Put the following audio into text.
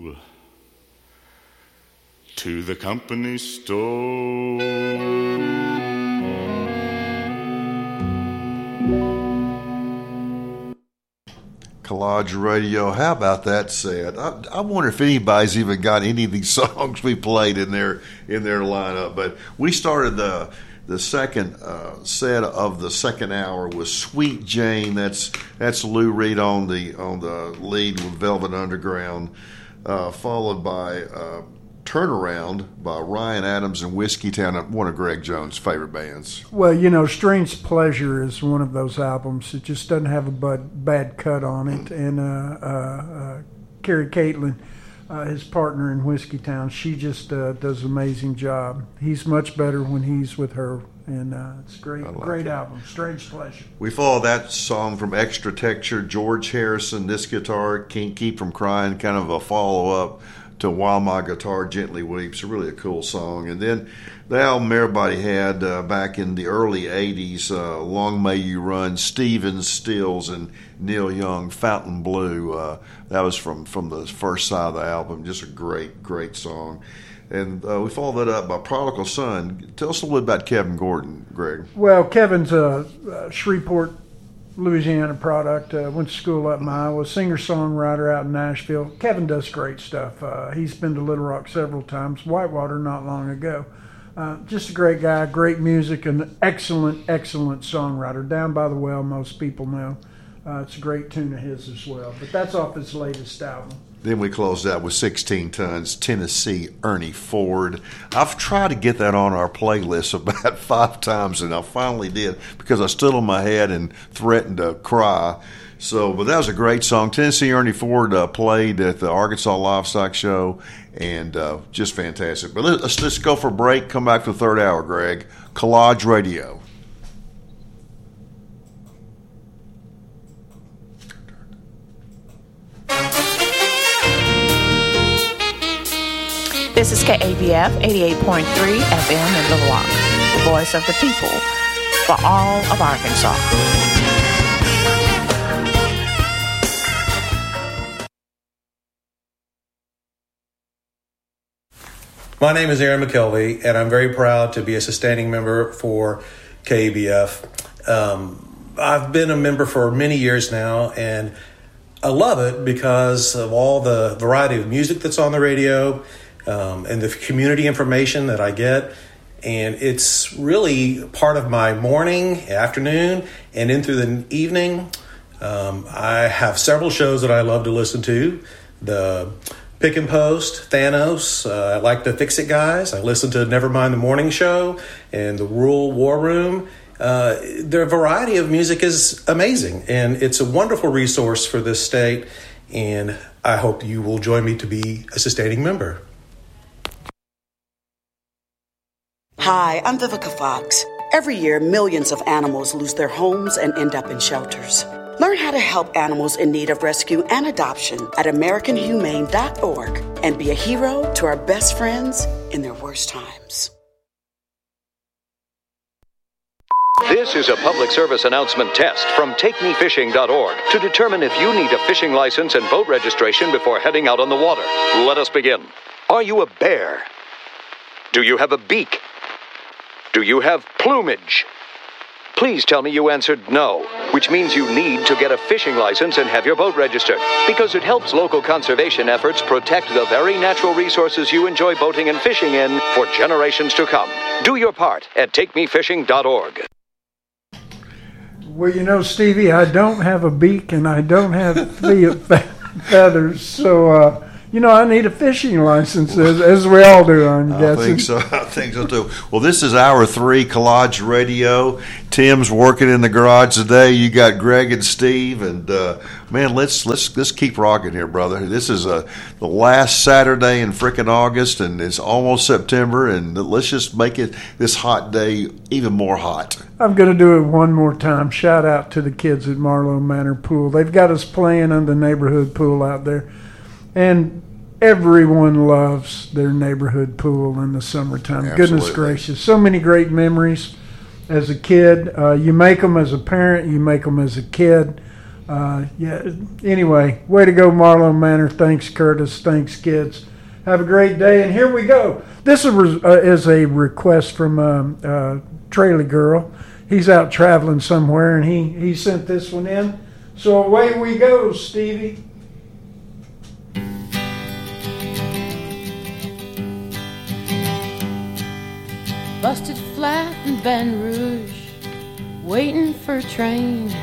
to the company store. Collage Radio, how about that set? I wonder if anybody's even got any of these songs we played in their lineup. But we started the second set of the second hour with Sweet Jane. That's Lou Reed on the lead with Velvet Underground, followed by Turnaround by Ryan Adams and Whiskey Town, one of Greg Jones' favorite bands. Well, Strange Pleasure is one of those albums. It just doesn't have a bad cut on it. And Carrie Caitlin, his partner in Whiskey Town, she just does an amazing job. He's much better when he's with her. And it's great album, Strange Pleasure. We follow that song from Extra Texture, George Harrison, This Guitar Can't Keep From Crying, kind of a follow-up to While My Guitar Gently Weeps. Really a cool song. And then the album everybody had back in the early 80s, Long May You Run, Stevens, Stills, and Neil Young, Fountain Blue. That was from the first side of the album. Just a great song. And we followed that up by Prodigal Son. Tell us a little bit about Kevin Gordon, Greg. Well, Kevin's a Shreveport, Louisiana product. Went to school up in Iowa. Singer-songwriter out in Nashville. Kevin does great stuff. He's been to Little Rock several times. Whitewater not long ago. Just a great guy, great music, and excellent songwriter. Down by the Well, most people know. It's a great tune of his as well. But that's off his latest album. Then we closed out with 16 Tons, Tennessee, Ernie Ford. I've tried to get that on our playlist about 5 times, and I finally did because I stood on my head and threatened to cry. But that was a great song. Tennessee Ernie Ford played at the Arkansas Livestock Show, and just fantastic. But let's just go for a break, come back to the third hour, Greg. Collage Radio. This is KABF 88.3 FM in Little Rock, the voice of the people for all of Arkansas. My name is Aaron McKelvey, and I'm very proud to be a sustaining member for KABF. I've been a member for many years now, and I love it because of all the variety of music that's on the radio, and the community information that I get. And it's really part of my morning, afternoon, and in through the evening. I have several shows that I love to listen to. The Pick and Post, Thanos, I like the Fix It Guys. I listen to Nevermind the Morning Show and the Rural War Room. Their variety of music is amazing, and it's a wonderful resource for this state, and I hope you will join me to be a sustaining member. Hi, I'm Vivica Fox. Every year, millions of animals lose their homes and end up in shelters. Learn how to help animals in need of rescue and adoption at AmericanHumane.org and be a hero to our best friends in their worst times. This is a public service announcement test from TakeMeFishing.org to determine if you need a fishing license and boat registration before heading out on the water. Let us begin. Are you a bear? Do you have a beak? Do you have plumage? Please tell me you answered no, which means you need to get a fishing license and have your boat registered, because it helps local conservation efforts protect the very natural resources you enjoy boating and fishing in for generations to come. Do your part at TakeMeFishing.org. Well, Stevie, I don't have a beak and I don't have feathers, so I need a fishing license, as we all do, I'm guessing. I think so too. Well, this is hour 3, Collage Radio. Tim's working in the garage today. You got Greg and Steve, and man, let's keep rocking here, brother. This is the last Saturday in frickin' August, and it's almost September, and let's just make it this hot day even more hot. I'm going to do it one more time. Shout out to the kids at Marlowe Manor Pool. They've got us playing on the neighborhood pool out there. And everyone loves their neighborhood pool in the summertime. Absolutely. Goodness gracious. So many great memories as a kid. You make them as a parent. You make them as a kid. Yeah. Anyway, way to go, Marlon Manor. Thanks, Curtis. Thanks, kids. Have a great day. And here we go. This is a request from Trailer Girl. He's out traveling somewhere, and he sent this one in. So away we go, Stevie. Busted flat in Baton Rouge, waiting for a train.